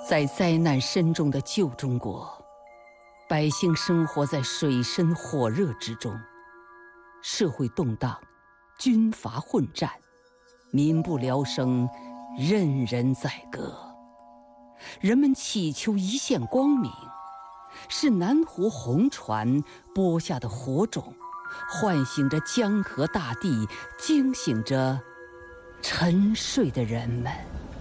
在灾难深重的旧中国，百姓生活在水深火热之中，社会动荡，军阀混战，民不聊生，任人宰割。人们祈求一线光明，是南湖红船播下的火种，唤醒着江河大地，惊醒着沉睡的人们。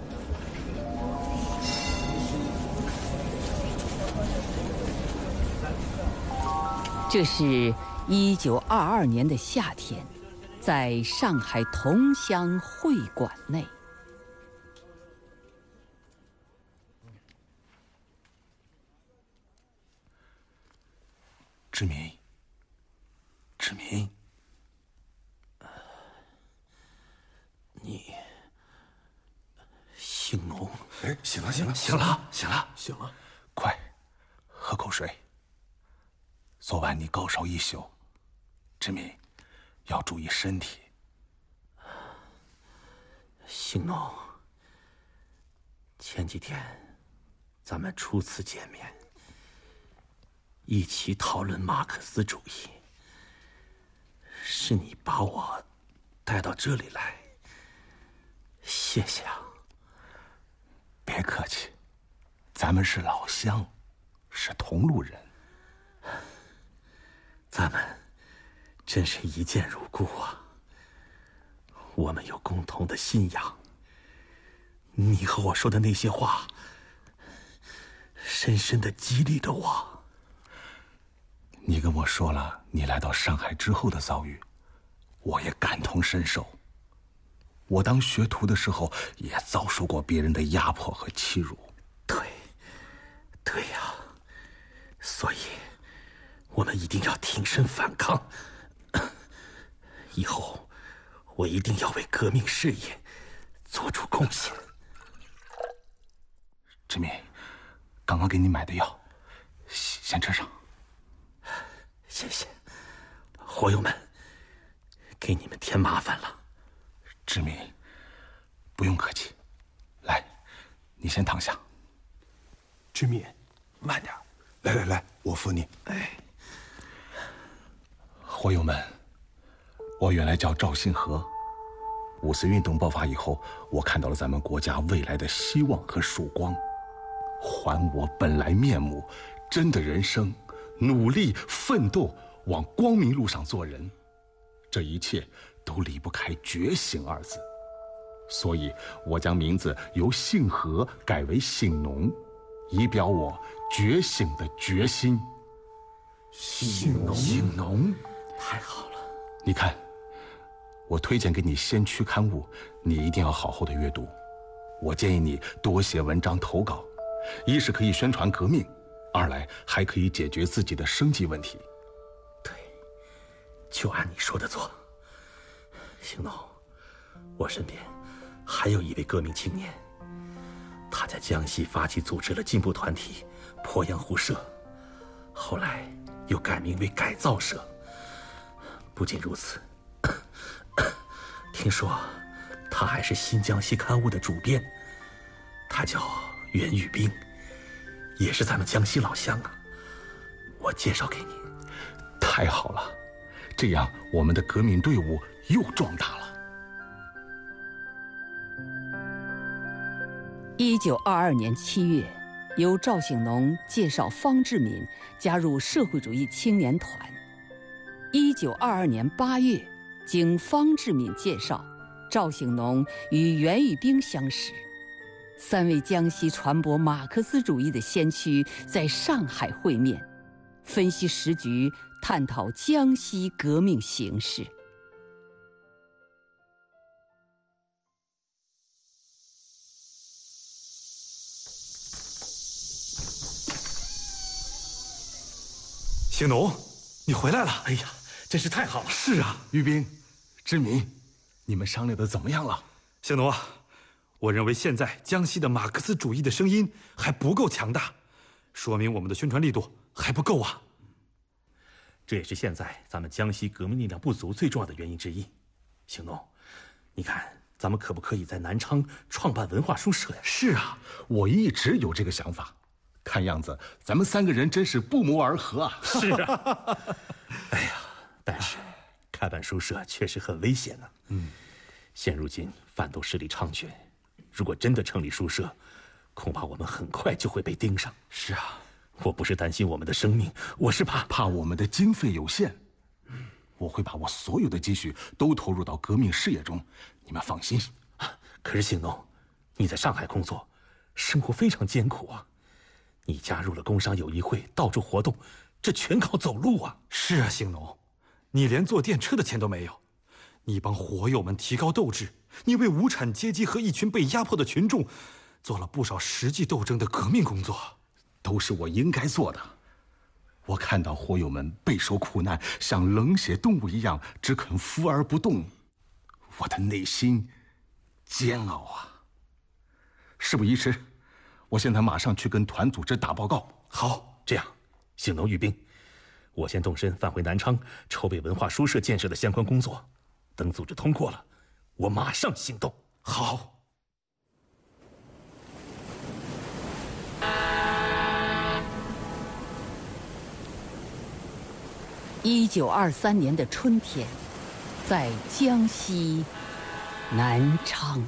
这是1922年的夏天，在上海同乡会馆内。 志明，志明，你姓农？ 哎，醒了，醒了， 醒了，醒了， 醒了！ 快，喝口水。昨晚你高烧一宿，志明，要注意身体。 姓农，前几天咱们初次见面，一起讨论马克思主义，是你把我带到这里来，谢谢啊。 别客气，咱们是老乡，是同路人。 咱们真是一见如故啊！我们有共同的信仰。你和我说的那些话，深深地激励着我。 你跟我说了你来到上海之后的遭遇，我也感同身受。我当学徒的时候，也遭受过别人的压迫和欺辱。 对呀，所以我们一定要挺身反抗。以后我一定要为革命事业做出贡献。 志明，刚刚给你买的药，先吃上。 谢谢，伙友们，给你们添麻烦了。 志明，不用客气。来，你先躺下。 志明，慢点。来，我扶你。 哎， 伙友们，我原来叫赵信和。五四运动爆发以后，我看到了咱们国家未来的希望和曙光。还我本来面目，真的人生，努力奋斗，往光明路上做人。这一切都离不开觉醒二字，所以我将名字由姓何改为姓农，以表我觉醒的决心。 姓农， 太好了。 你看，我推荐给你先驱刊物，你一定要好好的阅读。我建议你多写文章投稿，一是可以宣传革命，二来还可以解决自己的生计问题。 对，就按你说的做。姓农，我身边还有一位革命青年，他在江西发起组织了进步团体鄱阳湖社，后来又改名为改造社。不仅如此，听说他还是新江西刊物的主编，他叫袁玉兵，也是咱们江西老乡啊。我介绍给你。 太好了，这样我们的革命队伍又壮大了。 1922年7月，由赵醒农介绍方志敏加入社会主义青年团。1922年8月，经方志敏介绍，赵醒农与袁玉兵相识，三位江西传播马克思主义的先驱在上海会面，分析时局，探讨江西革命形势。 姓农，你回来了！ 哎呀，真是太好了！ 是啊， 玉兵、志明，你们商量的怎么样了？ 姓农啊，我认为现在江西的马克思主义的声音还不够强大，说明我们的宣传力度还不够啊。 这也是现在咱们江西革命力量不足最重要的原因之一。姓农，你看咱们可不可以在南昌创办文化书社呀？ 是啊， 我一直有这个想法，看样子咱们3个人真是不谋而合啊！ 是啊，哎呀，但是开办书社确实很危险呢。现如今贩毒势力猖獗，如果真的成立书社，恐怕我们很快就会被盯上。 是啊， 我不是担心我们的生命，我是怕我们的经费有限。我会把我所有的积蓄都投入到革命事业中，你们放心。 可是兴农，你在上海工作，生活非常艰苦啊。你加入了工商友谊会，到处活动，这全靠走路啊。 是啊，兴农，你连坐电车的钱都没有。你帮火友们提高斗志，你为无产阶级和一群被压迫的群众做了不少实际斗争的革命工作， 都是我应该做的。我看到火友们备受苦难，像冷血动物一样只肯伏而不动，我的内心煎熬啊！事不宜迟，我现在马上去跟团组织打报告。 好，这样，兴农御兵，我先动身返回南昌，筹备文化书社建设的相关工作。等组织通过了，我马上行动。 好。 1923年的春天，在江西南昌。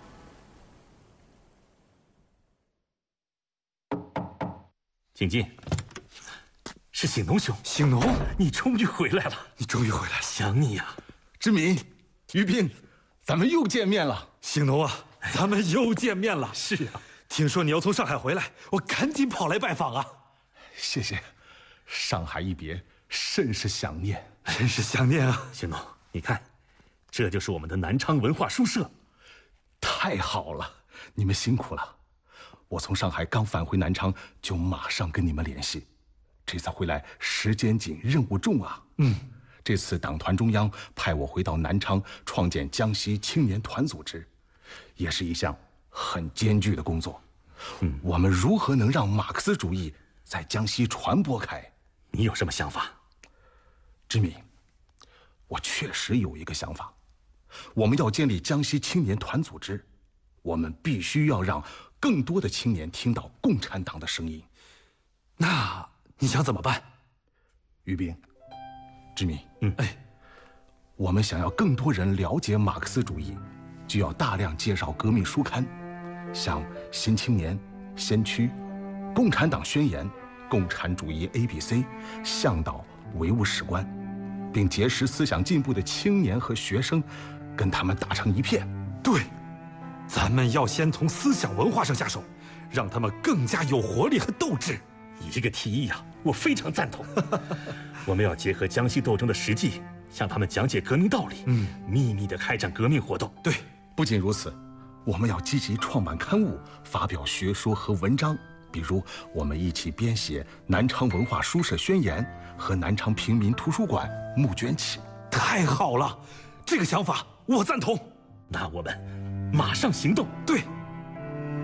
请进。是兴农兄。 兴农， 你终于回来了。 你终于回来了， 想你呀。 志敏、于斌，咱们又见面了。 兴农啊，咱们又见面了。 是啊， 听说你要从上海回来，我赶紧跑来拜访啊。 谢谢，上海一别，甚是想念， 真是想念啊。 兴农，你看，这就是我们的南昌文化书社。 太好了，你们辛苦了。我从上海刚返回南昌，就马上跟你们联系。这次回来时间紧，任务重啊。这次党团中央派我回到南昌，创建江西青年团组织，也是一项很艰巨的工作。我们如何能让马克思主义在江西传播开？ 你有什么想法？ 志敏，我确实有一个想法。我们要建立江西青年团组织，我们必须要让更多的青年听到共产党的声音。 那你想怎么办？ 于斌，志敏，我们想要更多人了解马克思主义，就要大量介绍革命书刊，像《新青年》《先驱》《共产党宣言》《共产主义 ABC》《向导》《唯物史观》，并结识思想进步的青年和学生，跟他们打成一片。 对，咱们要先从思想文化上下手，让他们更加有活力和斗志。 你这个提议啊，我非常赞同。我们要结合江西斗争的实际，向他们讲解革命道理，秘密地开展革命活动。 对， 不仅如此，我们要积极创办刊物，发表学说和文章，比如我们一起编写《南昌文化书社宣言》和南昌平民图书馆募捐启。 太好了，这个想法我赞同。 那我们马上行动。 对。